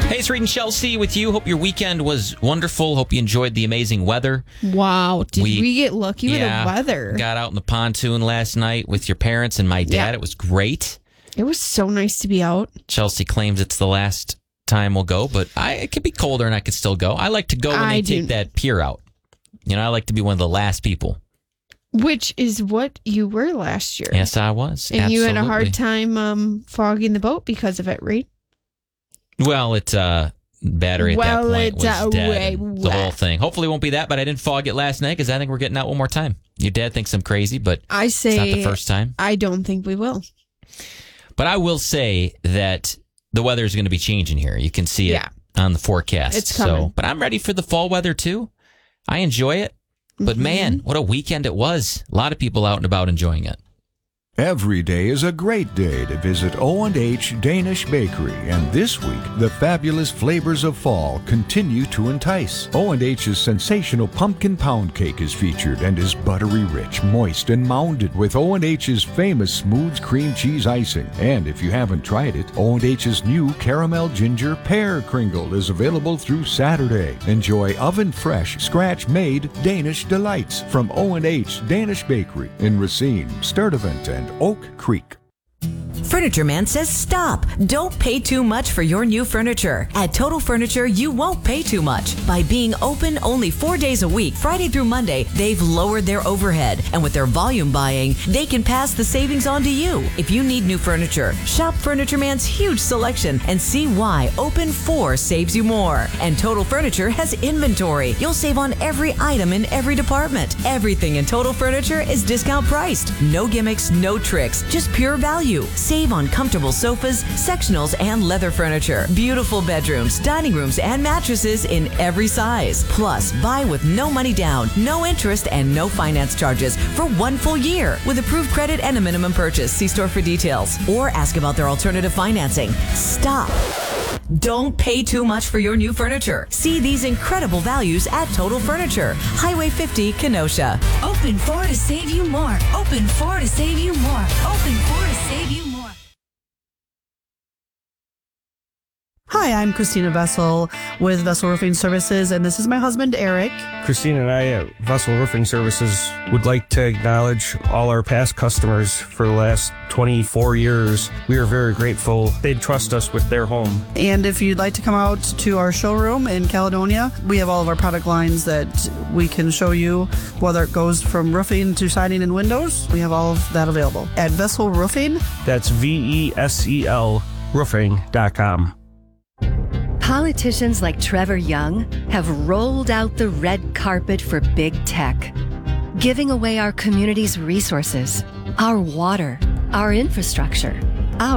Hey, it's Reed and Chelsea with you. Hope your weekend was wonderful. Hope you enjoyed the amazing weather. Wow. Did we get lucky with the weather? Got out in the pontoon last night with your parents and my dad. Yeah. It was great. It was so nice to be out. Chelsea claims it's the last time we'll go, but it could be colder and I could still go. I like to go when they take that pier out. You know, I like to be one of the last people. Which is what you were last year. Yes, I was. And Absolutely. you had a hard time fogging the boat because of it, right? Well, battery at that point was dead. The whole thing. Hopefully it won't be that, but I didn't fog it last night because I think we're getting out one more time. Your dad thinks I'm crazy, but I say it's not the first time. I don't think we will. But I will say that the weather is going to be changing here. You can see it on the forecast. It's coming. But I'm ready for the fall weather too. I enjoy it. But man, what a weekend it was. A lot of people out and about enjoying it. Every day is a great day to visit O&H Danish Bakery, and this week, the fabulous flavors of fall continue to entice. O&H's sensational pumpkin pound cake is featured and is buttery rich, moist, and mounded with O&H's famous smooth cream cheese icing. And if you haven't tried it, O&H's new caramel ginger pear kringle is available through Saturday. Enjoy oven-fresh, scratch-made Danish delights from O&H Danish Bakery in Racine, Sturtevant, and Oak Creek. Furniture Man says stop. Don't pay too much for your new furniture. At Total Furniture, you won't pay too much. By being open only 4 days a week, Friday through Monday, they've lowered their overhead. And with their volume buying, they can pass the savings on to you. If you need new furniture, shop Furniture Man's huge selection and see why Open 4 saves you more. And Total Furniture has inventory. You'll save on every item in every department. Everything in Total Furniture is discount priced. No gimmicks, no tricks, just pure value. Save on comfortable sofas, sectionals, and leather furniture. Beautiful bedrooms, dining rooms, and mattresses in every size. Plus, buy with no money down, no interest, and no finance charges for 1 full year with approved credit and a minimum purchase. See store for details or ask about their alternative financing. Stop. Don't pay too much for your new furniture. See these incredible values at Total Furniture, Highway 50, Kenosha. Open 4 to save you more. Open 4 to save you more. Open 4 to save you more. Hi, I'm Christina Vessel with Vessel Roofing Services, and this is my husband, Eric. Christina and I at Vessel Roofing Services would like to acknowledge all our past customers for the last 24 years. We are very grateful. They trust us with their home. And if you'd like to come out to our showroom in Caledonia, we have all of our product lines that we can show you, whether it goes from roofing to siding and windows. We have all of that available at Vessel Roofing. That's VESEL roofing.com. Politicians like Trevor Young have rolled out the red carpet for big tech, giving away our community's resources, our water, our infrastructure,